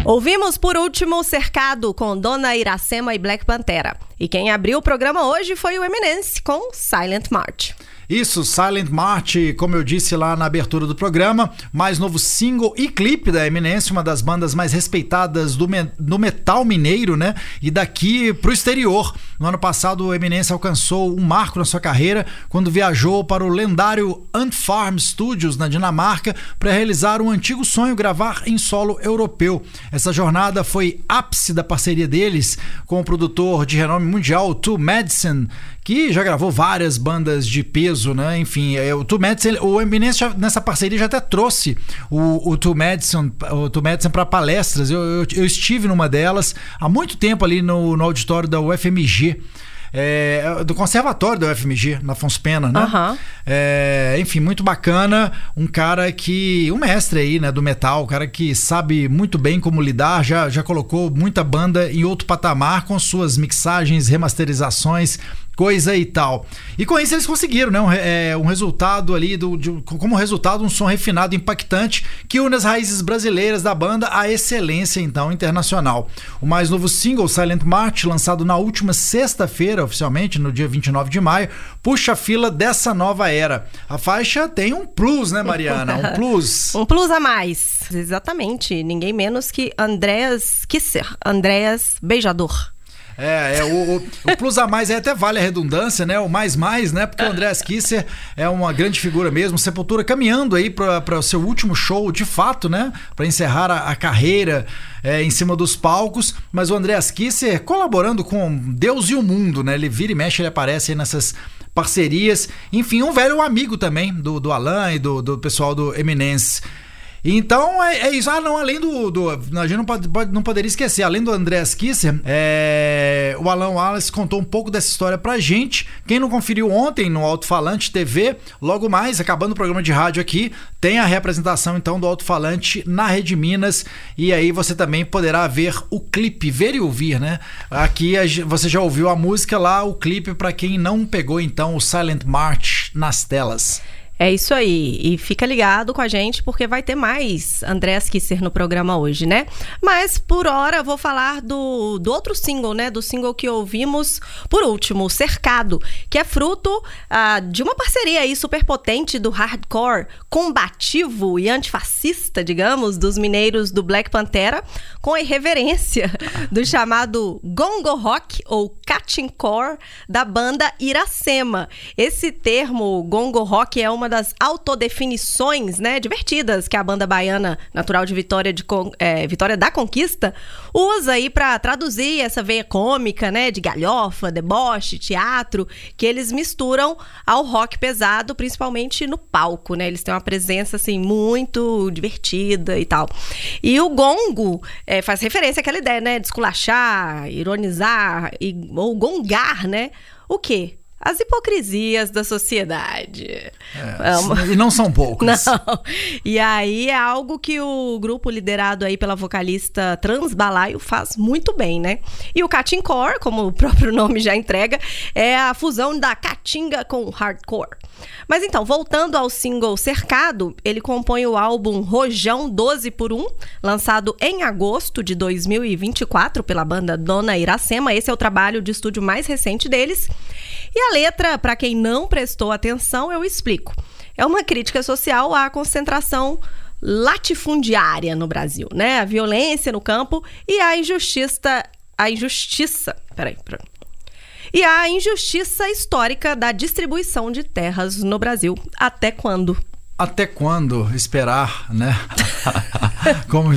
Ouvimos por último Cercado com Dona Iracema e Black Pantera. E quem abriu o programa hoje foi o Eminence com Silent March. Isso, Silent March, como eu disse lá na abertura do programa, mais novo single e clipe da Eminence, uma das bandas mais respeitadas do metal mineiro, né? E daqui pro exterior. No ano passado, o Eminence alcançou um marco na sua carreira quando viajou para o lendário Ant Farm Studios, na Dinamarca, para realizar um antigo sonho, gravar em solo europeu. Essa jornada foi ápice da parceria deles com o produtor de renome mundial, Two Medicine, que já gravou várias bandas de peso, né? Enfim, o Two Medicine, o Eminence nessa parceria já até trouxe o Two Medicine para palestras. Eu estive numa delas há muito tempo ali no auditório da UFMG. Do conservatório da UFMG, na Afonso Pena, né? Uhum. Enfim, muito bacana. Um mestre aí, né, do metal, um cara que sabe muito bem como lidar, já colocou muita banda em outro patamar com suas mixagens, remasterizações, coisa e tal. E com isso eles conseguiram, né, um resultado ali, como resultado, um som refinado, impactante, que une as raízes brasileiras da banda à excelência, então, internacional. O mais novo single, Silent March, lançado na última sexta-feira, oficialmente, no dia 29 de maio, puxa a fila dessa nova era. A faixa tem um plus, né, Mariana? Um plus. Um plus a mais. Exatamente. Ninguém menos que Andreas Kisser. Andreas Beijador. O plus a mais aí até vale a redundância, né? O mais, né? Porque o Andreas Kisser é uma grande figura mesmo. Sepultura caminhando aí para o seu último show, de fato, né? Para encerrar a carreira em cima dos palcos. Mas o Andreas Kisser colaborando com Deus e o mundo, né? Ele vira e mexe, ele aparece aí nessas parcerias. Enfim, um velho amigo também do Alan e do pessoal do Eminence. Então é isso. Além a gente não poderia esquecer, além do Andreas Kisser, o Alan Wallace contou um pouco dessa história pra gente. Quem não conferiu ontem no Alto-Falante TV, logo mais, acabando o programa de rádio aqui, tem a reapresentação então do Alto-Falante na Rede Minas, e aí você também poderá ver o clipe, ver e ouvir, né? Aqui você já ouviu a música, lá o clipe pra quem não pegou então o Silent March nas telas. É isso aí, e fica ligado com a gente porque vai ter mais Andreas Kisser no programa hoje, né? Mas por hora eu vou falar do outro single, né? Do single que ouvimos por último, Cercado, que é fruto de uma parceria aí super potente do hardcore combativo e antifascista, digamos, dos mineiros do Black Pantera, com a irreverência do chamado gongo rock ou catincore da banda Iracema. Esse termo gongo rock é uma das autodefinições, né, divertidas que a banda baiana natural de Vitória da Conquista usa aí para traduzir essa veia cômica, né, de galhofa, deboche, teatro, que eles misturam ao rock pesado, principalmente no palco, né? Eles têm uma presença assim muito divertida e tal. E o gongo faz referência àquela ideia, né, de esculachar, ironizar ou gongar, né? O quê? As hipocrisias da sociedade. E não são poucas. Não. E aí é algo que o grupo liderado aí pela vocalista Trans Balaio faz muito bem, né? E o catincore, como o próprio nome já entrega, é a fusão da caatinga com hardcore. Mas então, voltando ao single Cercado, ele compõe o álbum Rojão 12x1, lançado em agosto de 2024 pela banda Dona Iracema. Esse é o trabalho de estúdio mais recente deles. E a letra, para quem não prestou atenção, eu explico. É uma crítica social à concentração latifundiária no Brasil, né? A violência no campo e a injustiça histórica da distribuição de terras no Brasil. Até quando? Até quando esperar, né? Como